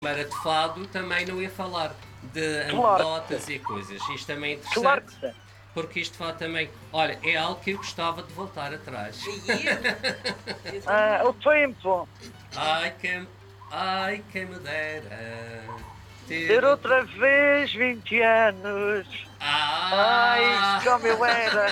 Era de fado, também não ia falar de Claro anedotas e coisas. Isto também é Claro interessante, que sim. porque isto de fado também, olha, é algo que eu gostava de voltar atrás. E eu O tempo. Ai, quem me dera ter Ter outra vez 20 anos. Ai, Ah! como eu era.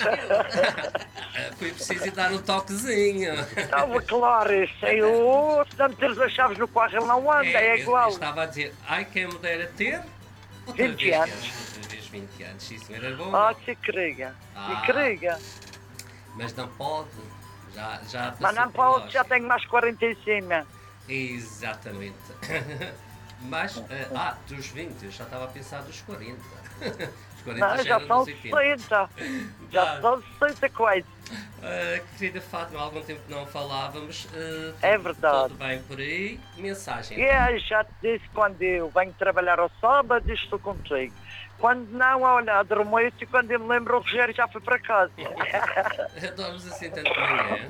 Foi preciso ir dar um toquezinho. Estava claro, isso é o. Se não meteres as chaves no carro, ele não anda, é Eu igual. estava a dizer, ai, quem me dera ter outra 20 vez, anos. outra vez 20 anos. Sim, senhor, era bom. Ah, que queria. Ah. Que queria. Mas não pode. Já passou Mas não por pode, nós. já tenho mais 40 em cima. Exatamente. Mas, dos 20, eu já estava a pensar dos 40. Os 40 Não, já já eram são dos 80. 60. Já são 60 quase. Querida Fátima, há algum tempo que não falávamos. É verdade. Tudo bem por aí? Mensagem. E já te disse, quando eu venho trabalhar ao sábado, estou contigo. Quando não, olha, durmo e quando eu me lembro, o Rogério já foi para casa. Dormes assim tanto de manhã?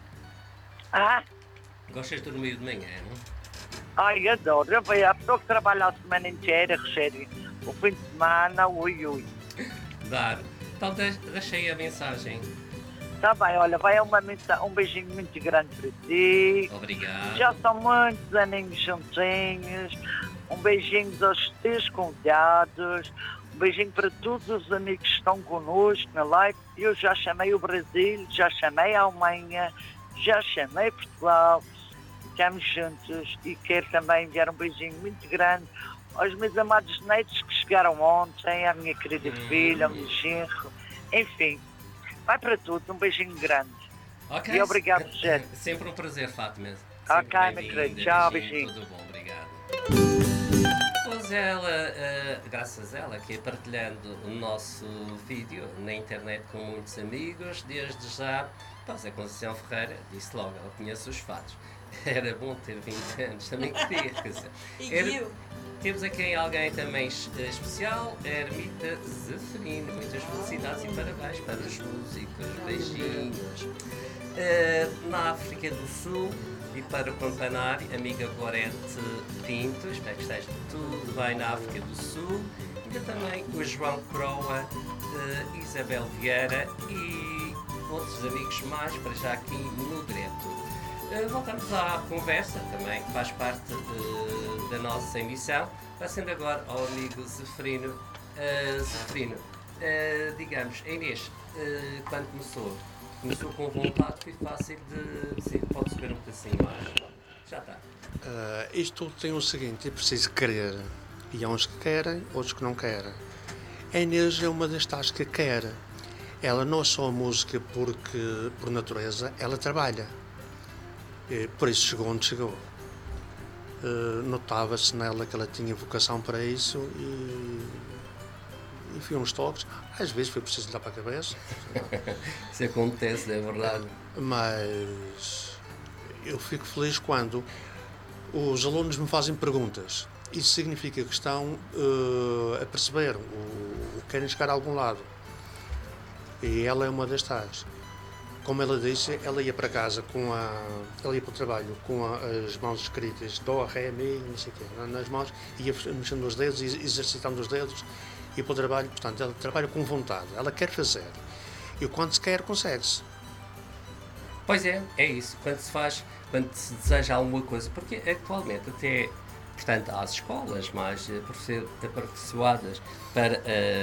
Ah? Gostas de dormir de manhã, não? Ai, adoro. Eu vejo a pessoa que trabalha a semana inteira, Rogério. O fim de semana, ui, ui. Dar. Então deixei a mensagem. Tá bem, olha, vai um beijinho muito grande para ti. Obrigado. Já são muitos aninhos juntinhos. Um beijinho aos teus convidados. Um beijinho para todos os amigos que estão connosco na live. Eu já chamei o Brasil, já chamei a Alemanha, já chamei Portugal. Estamos juntos e quero também enviar um beijinho muito grande aos meus amados netos que chegaram ontem, à minha querida filha, ao meu genro, enfim, vai para tudo, um beijinho grande. Okay. E obrigado, Rogério. Sempre um prazer, Fátima. Ok, meu querido, tchau, beijinho. Tudo bom, obrigado. Pois ela, graças a ela, que é partilhando o nosso vídeo na internet com muitos amigos, desde já, pois a Conceição Ferreira disse logo, ela conhece os fatos. Era bom ter 20 anos, também queria, quer dizer. Temos aqui alguém também especial, Ermita Zeferino. Muitas felicidades e parabéns para os músicos. Beijinhos. Na África do Sul e para o Campanário, amiga Gorete Pinto. Espero que esteja tudo bem na África do Sul. E também o João Croa, Isabel Vieira e outros amigos mais para já aqui no direto. Voltamos à conversa também, que faz parte da nossa emissão, passando agora ao amigo Zeferino. Zeferino, digamos, a Inês, quando começou com vontade, foi fácil de... Sim, pode subir um pedacinho mais. Já está. Isto tem o seguinte, é preciso querer. E há uns que querem, outros que não querem. A Inês é uma das que quer. Ela não é só música porque, por natureza, ela trabalha. Por isso chegou onde chegou. Notava-se nela que ela tinha vocação para isso e fui uns toques. Às vezes foi preciso dar para a cabeça. Isso acontece, é verdade. Mas eu fico feliz quando os alunos me fazem perguntas. Isso significa que estão a perceber, querem chegar a algum lado. E ela é uma das tais. Como ela disse, ela ia para casa ela ia para o trabalho com as mãos escritas Dó, Ré, Mi, não sei o quê, nas mãos, ia mexendo os dedos, exercitando os dedos, ia para o trabalho, portanto, ela trabalha com vontade, ela quer fazer. E quando se quer, consegue-se. Pois é isso. Quando se deseja alguma coisa, porque atualmente até, portanto, há as escolas mais aperfeiçoadas para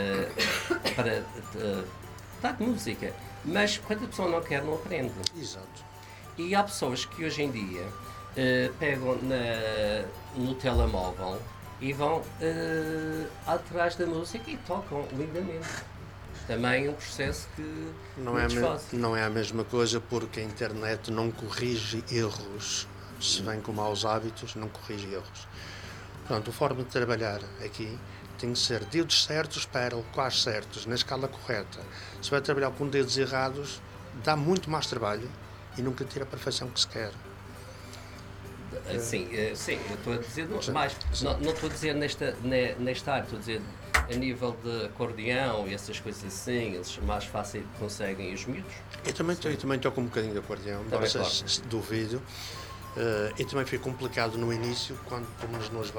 dar música. Mas quando a pessoa não quer, não aprende. Exato. E há pessoas que hoje em dia pegam no telemóvel e vão atrás da música e tocam lindamente. Também é um processo que não é a mesma coisa porque a internet não corrige erros. Se vem com maus hábitos, não corrige erros. Portanto, a forma de trabalhar aqui tem que ser dedos certos para locais certos, na escala correta. Se vai trabalhar com dedos errados, dá muito mais trabalho e nunca tira a perfeição que se quer. Sim, eu estou a dizer, não estou a dizer nesta área, estou a dizer a nível de acordeão e essas coisas assim, eles mais fácil conseguem os miúdos. Eu também toco um bocadinho de acordeão, duvido. E também foi complicado no início, quando pomos nos